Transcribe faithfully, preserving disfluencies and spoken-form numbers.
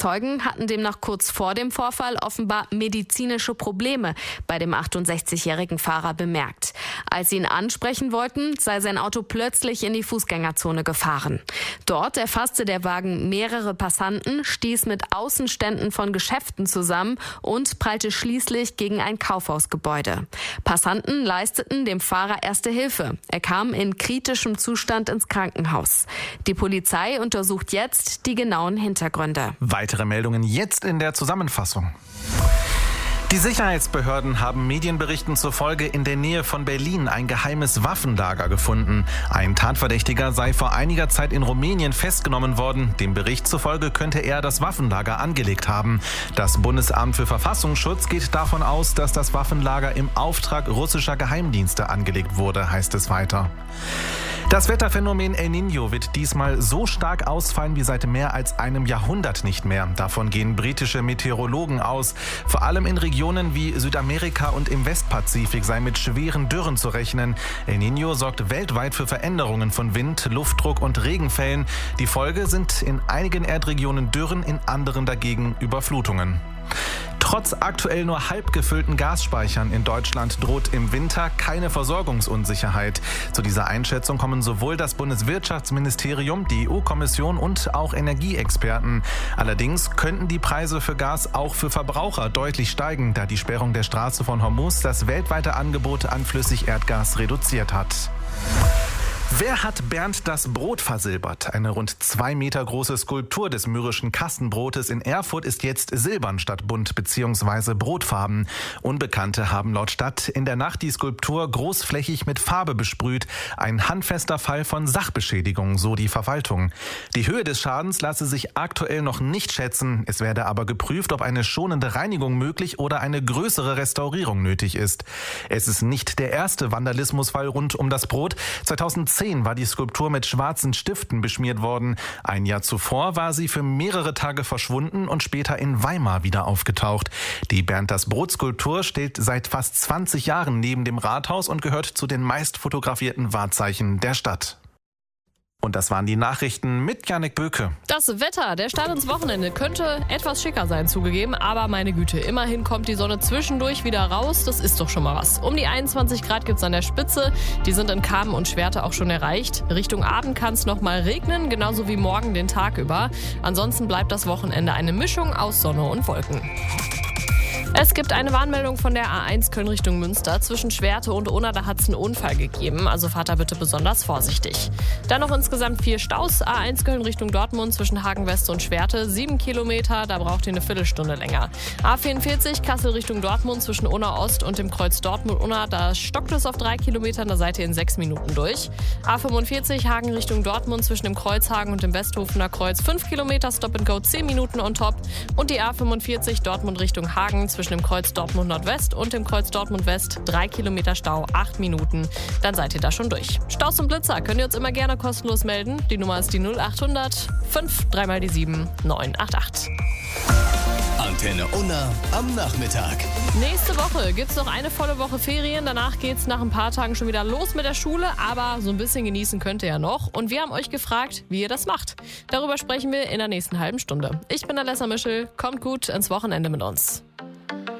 Zeugen hatten demnach kurz vor dem Vorfall offenbar medizinische Probleme bei dem achtundsechzigjährigen Fahrer bemerkt. Als sie ihn ansprechen wollten, sei sein Auto plötzlich in die Fußgängerzone gefahren. Dort erfasste der Wagen mehrere Passanten, stieß mit Außenständen von Geschäften zusammen und prallte schließlich gegen ein Kaufhausgebäude. Passanten leisteten dem Fahrer erste Hilfe. Er kam in kritischem Zustand ins Krankenhaus. Die Polizei untersucht jetzt die genauen Hintergründe. Weitere Meldungen jetzt in der Zusammenfassung. Die Sicherheitsbehörden haben Medienberichten zufolge in der Nähe von Berlin ein geheimes Waffenlager gefunden. Ein Tatverdächtiger sei vor einiger Zeit in Rumänien festgenommen worden. Dem Bericht zufolge könnte er das Waffenlager angelegt haben. Das Bundesamt für Verfassungsschutz geht davon aus, dass das Waffenlager im Auftrag russischer Geheimdienste angelegt wurde, heißt es weiter. Das Wetterphänomen El Niño wird diesmal so stark ausfallen wie seit mehr als einem Jahrhundert nicht mehr. Davon gehen britische Meteorologen aus. Vor allem in Regionen wie Südamerika und im Westpazifik sei mit schweren Dürren zu rechnen. El Niño sorgt weltweit für Veränderungen von Wind, Luftdruck und Regenfällen. Die Folge sind in einigen Erdregionen Dürren, in anderen dagegen Überflutungen. Trotz aktuell nur halb gefüllten Gasspeichern in Deutschland droht im Winter keine Versorgungsunsicherheit. Zu dieser Einschätzung kommen sowohl das Bundeswirtschaftsministerium, die E U-Kommission und auch Energieexperten. Allerdings könnten die Preise für Gas auch für Verbraucher deutlich steigen, da die Sperrung der Straße von Hormuz das weltweite Angebot an Flüssigerdgas reduziert hat. Wer hat Bernd das Brot versilbert? Eine rund zwei Meter große Skulptur des mürrischen Kastenbrotes in Erfurt ist jetzt silbern statt bunt bzw. brotfarben. Unbekannte haben laut Stadt in der Nacht die Skulptur großflächig mit Farbe besprüht. Ein handfester Fall von Sachbeschädigung, so die Verwaltung. Die Höhe des Schadens lasse sich aktuell noch nicht schätzen. Es werde aber geprüft, ob eine schonende Reinigung möglich oder eine größere Restaurierung nötig ist. Es ist nicht der erste Vandalismusfall rund um das Brot. zweitausendzehn war die Skulptur mit schwarzen Stiften beschmiert worden. Ein Jahr zuvor war sie für mehrere Tage verschwunden und später in Weimar wieder aufgetaucht. Die Bernd das Brot-Skulptur steht seit fast zwanzig Jahren neben dem Rathaus und gehört zu den meist fotografierten Wahrzeichen der Stadt. Und das waren die Nachrichten mit Jannik Böke. Das Wetter, der Start ins Wochenende könnte etwas schicker sein, zugegeben. Aber meine Güte, immerhin kommt die Sonne zwischendurch wieder raus. Das ist doch schon mal was. Um die einundzwanzig Grad gibt's an der Spitze. Die sind in Kamen und Schwerte auch schon erreicht. Richtung Abend kann es noch mal regnen, genauso wie morgen den Tag über. Ansonsten bleibt das Wochenende eine Mischung aus Sonne und Wolken. Es gibt eine Warnmeldung von der A eins Köln Richtung Münster. Zwischen Schwerte und Unna, da hat es einen Unfall gegeben. Also fahrt da bitte besonders vorsichtig. Dann noch insgesamt vier Staus. A eins Köln Richtung Dortmund zwischen Hagen West und Schwerte. Sieben Kilometer, da braucht ihr eine Viertelstunde länger. A vierundvierzig Kassel Richtung Dortmund zwischen Unna Ost und dem Kreuz Dortmund-Unna. Da stockt es auf drei Kilometern, da seid ihr in sechs Minuten durch. A fünfundvierzig Hagen Richtung Dortmund zwischen dem Kreuzhagen und dem Westhofener Kreuz. Fünf Kilometer, Stop and Go, zehn Minuten on top. Und die A fünfundvierzig Dortmund Richtung Hagen zwischen dem Kreuz Dortmund Nordwest und dem Kreuz Dortmund West. Drei Kilometer Stau, acht Minuten. Dann seid ihr da schon durch. Staus und Blitzer könnt ihr uns immer gerne kostenlos melden. Die Nummer ist die null achthundert fünf dreimal die sieben neun acht acht. Antenne Unna am Nachmittag. Nächste Woche gibt's noch eine volle Woche Ferien. Danach geht's nach ein paar Tagen schon wieder los mit der Schule. Aber so ein bisschen genießen könnt ihr ja noch. Und wir haben euch gefragt, wie ihr das macht. Darüber sprechen wir in der nächsten halben Stunde. Ich bin Alessa Mischel. Kommt gut ins Wochenende mit uns.